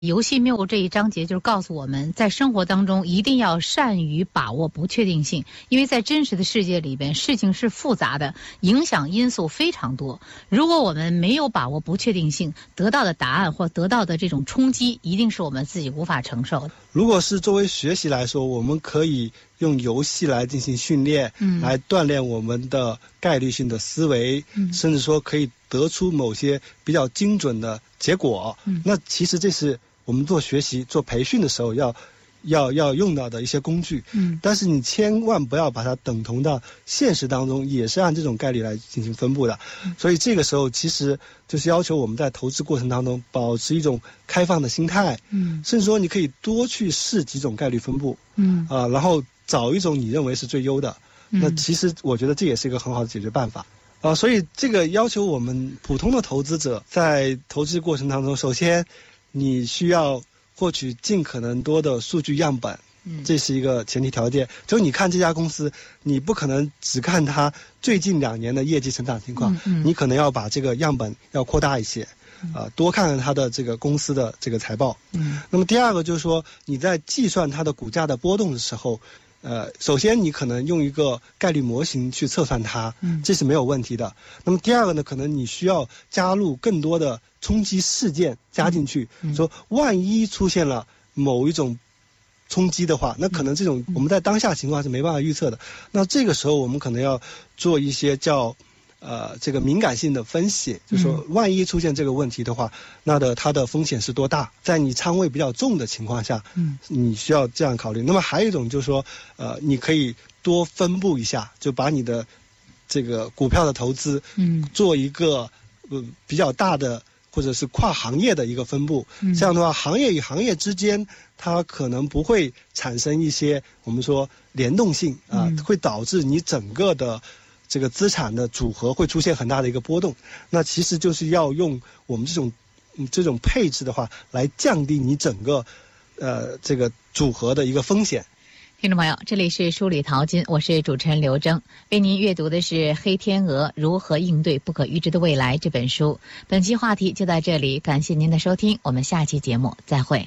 游戏谬误这一章节就是告诉我们，在生活当中一定要善于把握不确定性，因为在真实的世界里边，事情是复杂的，影响因素非常多。如果我们没有把握不确定性，得到的答案或得到的这种冲击，一定是我们自己无法承受的。 如果是作为学习来说，我们可以用游戏来进行训练，来锻炼我们的概率性的思维，甚至说可以得出某些比较精准的结果。那其实这是我们做学习、做培训的时候要用到的一些工具。但是你千万不要把它等同到现实当中，也是按这种概率来进行分布的。所以这个时候其实就是要求我们在投资过程当中保持一种开放的心态。甚至说你可以多去试几种概率分布。然后找一种你认为是最优的。那其实我觉得这也是一个很好的解决办法。所以这个要求我们普通的投资者在投资过程当中，首先你需要获取尽可能多的数据样本，这是一个前提条件。就是你看这家公司，你不可能只看它最近2年的业绩成长情况，你可能要把这个样本要扩大一些，多看看它的这个公司的这个财报。那么第二个就是说，你在计算它的股价的波动的时候，首先你可能用一个概率模型去测算它，这是没有问题的。那么第二个呢，可能你需要加入更多的冲击事件加进去，说万一出现了某一种冲击的话，那可能这种我们在当下情况是没办法预测的。那这个时候我们可能要做一些叫这个敏感性的分析，就是说万一出现这个问题的话，那它的风险是多大？在你仓位比较重的情况下，你需要这样考虑。那么还有一种就是说，你可以多分布一下，就把你的这个股票的投资，做一个比较大的或者是跨行业的一个分布。这样的话，行业与行业之间，它可能不会产生一些我们说联动性会导致你整个的这个资产的组合会出现很大的一个波动。那其实就是要用我们这种配置的话，来降低你整个这个组合的一个风险。 听众朋友，这里是书里淘金，我是主持人刘征，为您阅读的是《黑天鹅：如何应对不可预知的未来》这本书。本期话题就到这里，感谢您的收听，我们下期节目再会。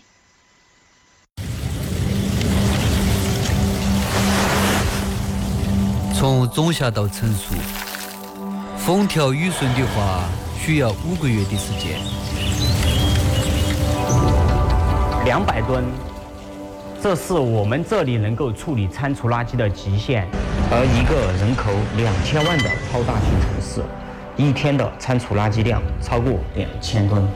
从种下到成熟，风调雨顺的话，需要5个月的时间。 200吨，这是我们这里能够处理餐厨垃圾的极限。而一个人口2000万的超大型城市，一天的餐厨垃圾量超过2000吨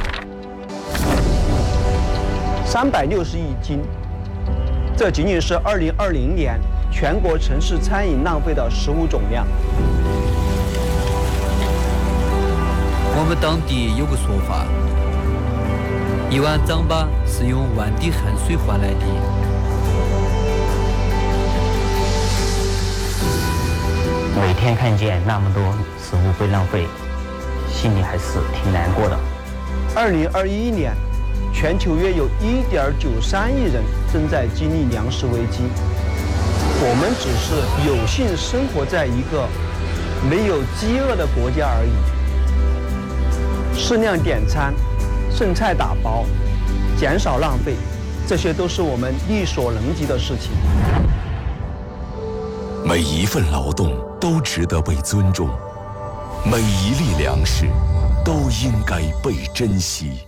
，360亿斤。这仅仅是2020年全国城市餐饮浪费的食物总量。 我们当地有个说法，1碗糌粑是用1万滴汗水换来的。 每天看见那么多食物被浪费，心里还是挺难过的。 2021年，全球约有1.93亿人正在经历粮食危机。我们只是有幸生活在一个没有饥饿的国家而已。适量点餐，剩菜打包，减少浪费，这些都是我们力所能及的事情。 每一份劳动都值得被尊重，每一粒粮食都应该被珍惜。